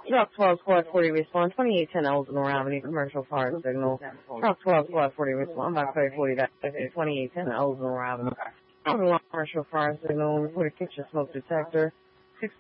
Truck 12 Squad 40 respond, 2810 Oldsmore Avenue, commercial fire signal. Truck 12 Squad 40 respond, by code 40, 2810 Oldsmore Avenue. Commercial fire signal, report a kitchen smoke detector.